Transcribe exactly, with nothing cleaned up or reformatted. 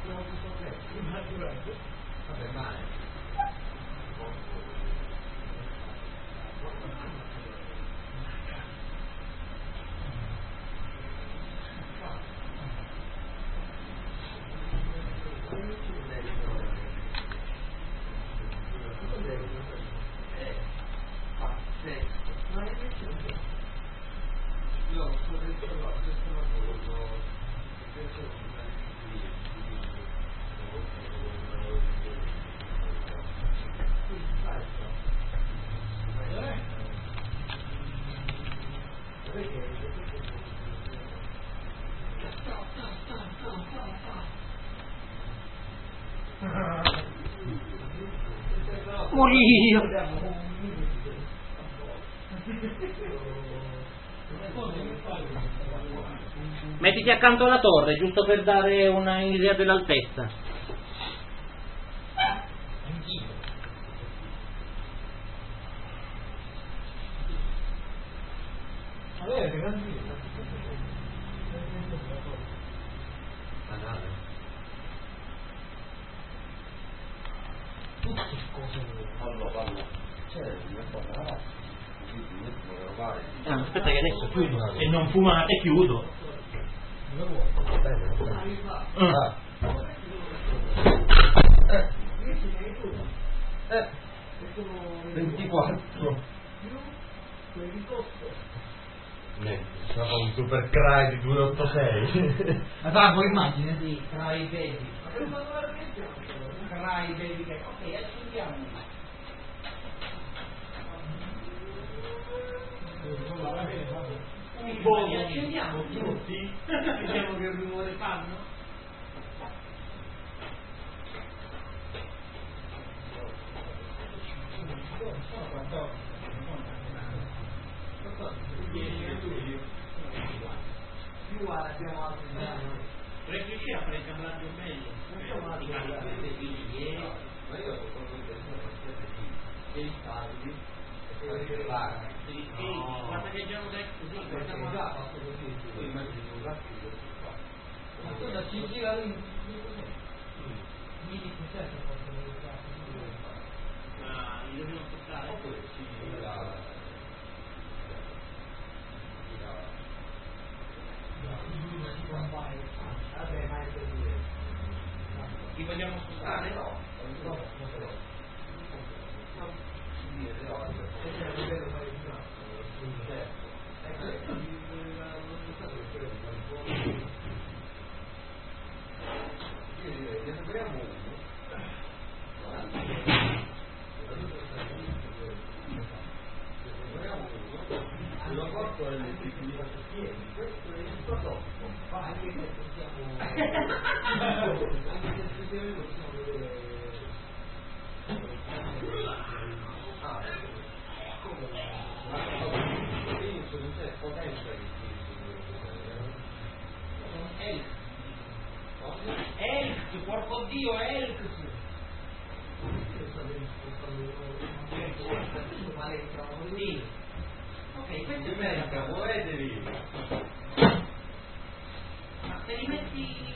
Vabbè, male. Morio! Mettiti accanto alla torre, giusto per dare una idea dell'altezza. Eh, aspetta che adesso chiudo, se non fumate chiudo. Ah. Eh. Eh. ventiquattro. Niente, siamo un super cry di duecentoottantasei. Ma va, poi immagini, sì, cry baby. Cry baby, che ok, accendiamo. Boh, li accendiamo tutti, vediamo che rumore fanno. Più abbiamo altri Riesci a fare il cambiaggio meglio? ma io ho dei saldi e Guarda che già lo dai così, guardiamo già fatto così, tu immagini un grafico ma tu da ci gira lui mi dici certo fatto dei grafici ma li dobbiamo spostare oppure ci gira vabbè ma è per dire li vogliamo spostare? no no no Elk, porco Dio, Elk! Sì. Ok, questo è bello. Muovetevi. Ma se li metti